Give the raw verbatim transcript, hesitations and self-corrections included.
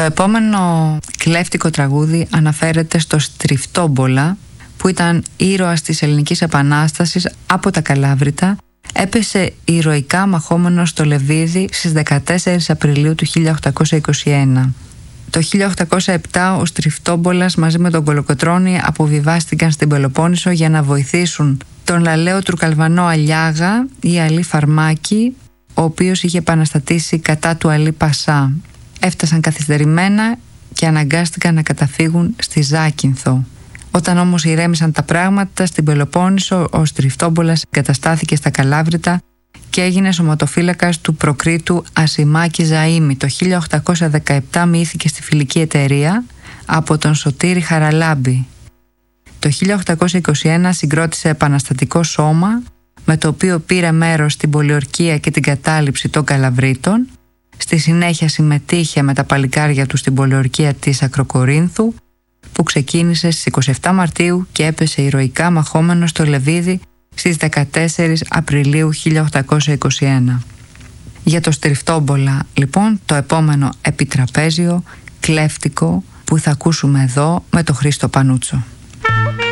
επόμενο κλέφτικο τραγούδι αναφέρεται στο Στριφτόμπολα, που ήταν ήρωας της Ελληνικής Επανάστασης από τα Καλάβρητα. Έπεσε ηρωικά μαχόμενος στο Λεβίδι στις δεκατέσσερις Απριλίου του χίλια οκτακόσια είκοσι ένα. Το χίλια οκτακόσια επτά ο Στριφτόμπολας μαζί με τον Κολοκοτρώνη αποβιβάστηκαν στην Πελοπόννησο για να βοηθήσουν τον Λαλαίο Τρουκαλβανό Αλιάγα ή Αλή Φαρμάκη, ο οποίος είχε επαναστατήσει κατά του Αλή Πασά. Έφτασαν καθυστερημένα και αναγκάστηκαν να καταφύγουν στη Ζάκυνθο. Όταν όμως ηρέμησαν τα πράγματα στην Πελοπόννησο, ο Στριφτόμπολας εγκαταστάθηκε στα Καλάβρητα και έγινε σωματοφύλακας του προκρίτου Ασημάκη Ζαΐμη. Το χίλια οκτακόσια δεκαεπτά μοιήθηκε στη Φιλική Εταιρεία από τον Σωτήρη Χαραλάμπη. Το χίλια οκτακόσια είκοσι ένα συγκρότησε επαναστατικό σώμα, με το οποίο πήρε μέρος στην πολιορκία και την κατάληψη των Καλαβρίτων. Στη συνέχεια συμμετείχε με τα παλικάρια του στην πολιορκία της Ακροκορίνθου, που ξεκίνησε στις είκοσι επτά Μαρτίου και έπεσε ηρωικά μαχόμενο στο Λεβίδι στις δεκατέσσερις Απριλίου χίλια οκτακόσια είκοσι ένα. Για το Στριφτόμπολα, λοιπόν, το επόμενο επιτραπέζιο κλέφτικο που θα ακούσουμε εδώ με το Χρήστο Πανούτσο.